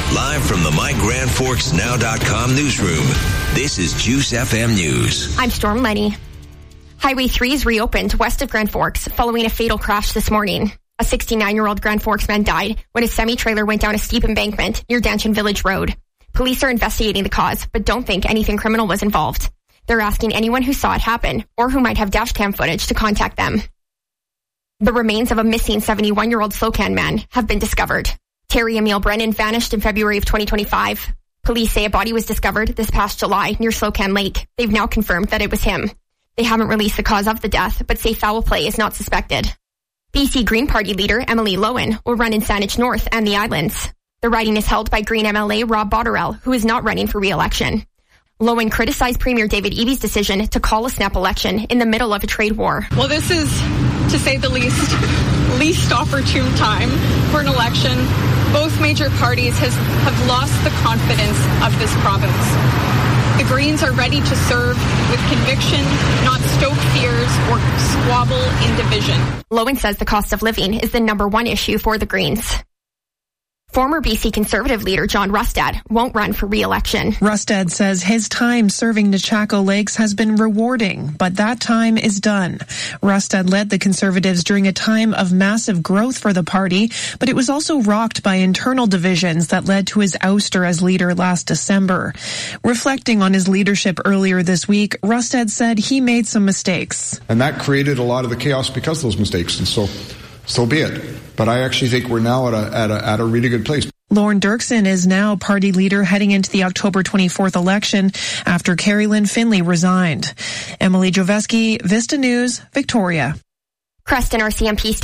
Live from the MyGrandForksNow.com newsroom, this is Juice FM News. I'm Storm Lenny. Highway 3 is reopened west of Grand Forks following a fatal crash this morning. A 69-year-old Grand Forks man died when his semi-trailer went down a steep embankment near Danchin Village Road. Police are investigating the cause, but don't think anything criminal was involved. They're asking anyone who saw it happen or who might have dashcam footage to contact them. The remains of a missing 71-year-old Slocan man have been discovered. Terry Emil Brennan vanished in February of 2025. Police say a body was discovered this past July near Slocan Lake. They've now confirmed that it was him. They haven't released the cause of the death, but say foul play is not suspected. BC Green Party leader Emily Lowen will run in Saanich North and the Islands. The riding is held by Green MLA Rob Botterill, who is not running for re-election. Lowen criticized Premier David Eby's decision to call a snap election in the middle of a trade war. Well, this is, to say the least opportune time for an election. Both major parties have lost the confidence of this province. The Greens are ready to serve with conviction, not stoke fears or squabble in division. Lowen says the cost of living is the number one issue for the Greens. Former BC Conservative leader John Rustad won't run for re-election. Rustad says his time serving Nechako Lakes has been rewarding, but that time is done. Rustad led the Conservatives during a time of massive growth for the party, but it was also rocked by internal divisions that led to his ouster as leader last December. Reflecting on his leadership earlier this week, Rustad said he made some mistakes. And that created a lot of the chaos because of those mistakes, and so be it. But I actually think we're now at a really good place. Lorne Dirksen is now party leader heading into the October 24th election after Carrie Lynn Finley resigned. Emily Joveski, Vista News, Victoria. Creston RCMP